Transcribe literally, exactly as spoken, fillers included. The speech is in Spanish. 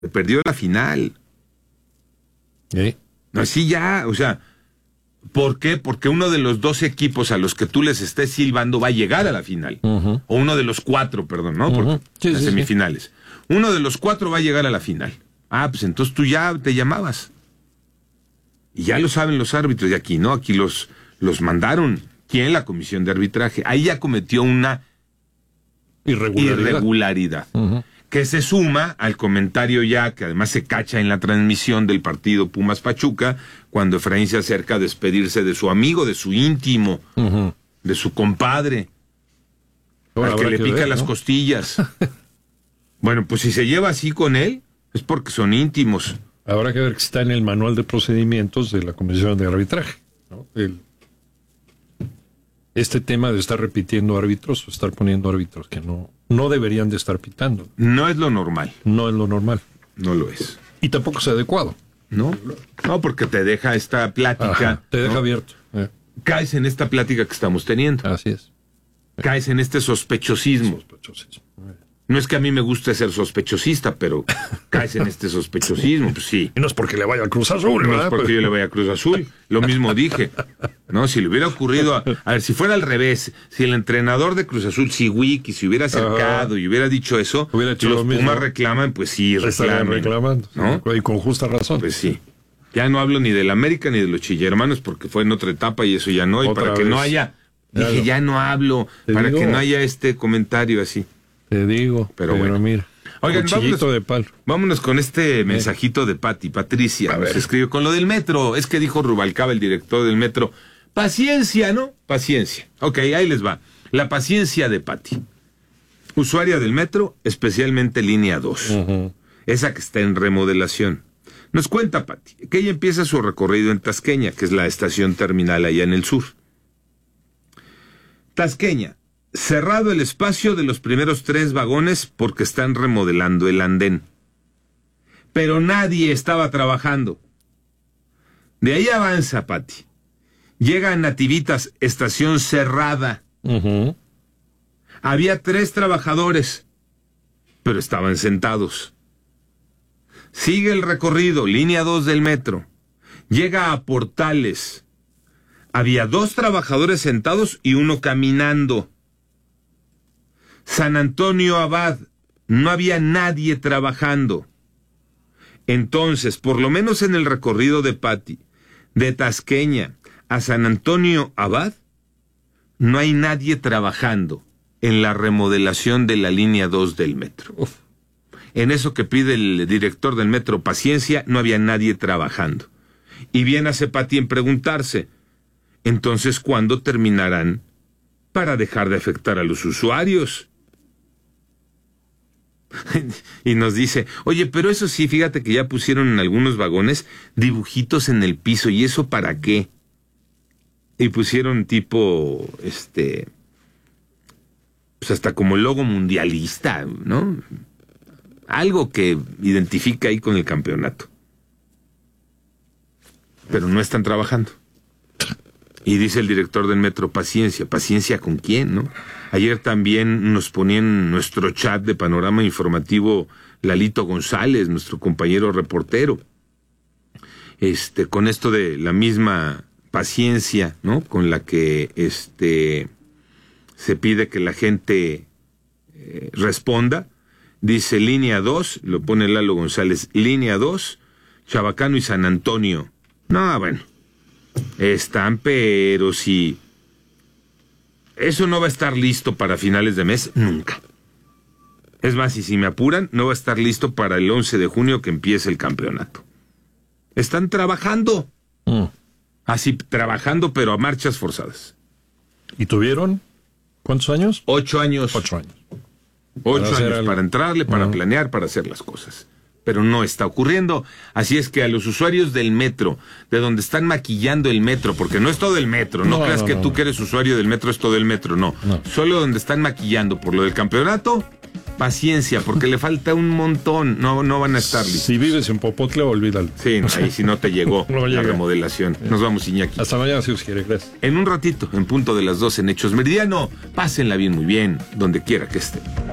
Perdió la final. ¿Eh? Así ya, o sea, ¿por qué? Porque uno de los dos equipos a los que tú les estés silbando va a llegar a la final. Uh-huh. O uno de los cuatro, perdón, ¿no? Porque uh-huh. sí, las sí, semifinales. Sí. Uno de los cuatro va a llegar a la final. Ah, pues entonces tú ya te llamabas. Y ya lo saben los árbitros de aquí, ¿no? Aquí los, los mandaron. ¿Quién? La comisión de arbitraje. Ahí ya cometió una irregularidad. irregularidad uh-huh. Que se suma al comentario ya, que además se cacha en la transmisión del partido Pumas-Pachuca, cuando Efraín se acerca a despedirse de su amigo, de su íntimo, uh-huh. de su compadre, Ahora al que le que pica ver, las ¿no? costillas. Bueno, pues si se lleva así con él, es porque son íntimos. Habrá que ver que está en el manual de procedimientos de la comisión de arbitraje, ¿no? El, este tema de estar repitiendo árbitros o estar poniendo árbitros que no, no deberían de estar pitando. No es lo normal. No es lo normal. No lo es. Y tampoco es adecuado. No, no, porque te deja esta plática. Ajá, te deja ¿no? abierto. Eh. Caes en esta plática que estamos teniendo. Así es. Eh. Caes en este sospechosismo. Sospechosismo. Eh. No es que a mí me guste ser sospechosista, pero caes en este sospechosismo, pues sí. Y no es porque le vaya al Cruz Azul, ¿verdad? No es porque pues... yo le vaya a Cruz Azul. Lo mismo dije. No, si le hubiera ocurrido, a, a ver, si fuera al revés, si el entrenador de Cruz Azul, si Wiki, se hubiera acercado uh-huh. y hubiera dicho eso, hubiera hecho los lo Pumas reclaman, pues sí, reclaman. reclamando, ¿no? Y con justa razón. Pues sí. Ya no hablo ni del América ni de los Chillermanos porque fue en otra etapa y eso ya no. Y Otra para vez. que no haya, ya dije, no. ya no hablo, Te para digo. que no haya este comentario así. Te digo, pero, pero bueno. Mira, Oigan, vámonos, de palo. vámonos con este mensajito de Pati. Patricia nos escribe con lo del metro. Es que dijo Rubalcaba, el director del metro. Paciencia, ¿no? Paciencia. Ok, ahí les va. La paciencia de Pati. Usuaria del metro, especialmente línea dos. Uh-huh. Esa que está en remodelación. Nos cuenta Pati que ella empieza su recorrido en Tasqueña, que es la estación terminal allá en el sur. Tasqueña. Cerrado el espacio de los primeros tres vagones porque están remodelando el andén. Pero nadie estaba trabajando. De ahí avanza, Pati. Llega a Nativitas, estación cerrada. Uh-huh. Había tres trabajadores, pero estaban sentados. Sigue el recorrido, línea dos del metro. Llega a Portales. Había dos trabajadores sentados y uno caminando. San Antonio Abad, no había nadie trabajando. Entonces, por lo menos en el recorrido de Pati, de Tasqueña a San Antonio Abad, no hay nadie trabajando en la remodelación de la línea dos del metro. Uf. En eso que pide el director del metro, paciencia, no había nadie trabajando. Y bien hace Pati en preguntarse, entonces, ¿cuándo terminarán para dejar de afectar a los usuarios? Y nos dice, oye, pero eso sí, fíjate que ya pusieron en algunos vagones dibujitos en el piso, ¿y eso para qué? Y pusieron tipo, este, pues hasta como logo mundialista, ¿no? Algo que identifica ahí con el campeonato. Pero no están trabajando. Y dice el director del metro, paciencia, paciencia con quién, ¿no? Ayer también nos ponía en nuestro chat de Panorama Informativo Lalito González, nuestro compañero reportero, este, con esto de la misma paciencia, ¿no? Con la que este se pide que la gente eh, responda. Dice línea dos, lo pone Lalo González, línea dos, Chabacano y San Antonio. No, bueno. Están, pero si eso no va a estar listo para finales de mes, nunca. Es más, y si me apuran, no va a estar listo para el once de junio que empiece el campeonato. Están trabajando. Mm. Así, trabajando, pero a marchas forzadas. ¿Y tuvieron cuántos años? Ocho años. Ocho años. Ocho para años para entrarle, para uh-huh. planear, para hacer las cosas. Pero no está ocurriendo. Así es que a los usuarios del metro, de donde están maquillando el metro, porque no es todo el metro, no, no creas no, que no, tú no. que eres usuario del metro es todo el metro, no. no. Solo donde están maquillando por lo del campeonato, paciencia, porque le falta un montón, no, no van a estar listos. Si vives en Popotla, olvídalo. Sí, ahí si no te llegó no la remodelación. Nos vamos, Iñaki. Hasta mañana, si os quiere, gracias. En un ratito, en punto de las doce en Hechos Meridiano, pásenla bien, muy bien, donde quiera que estén.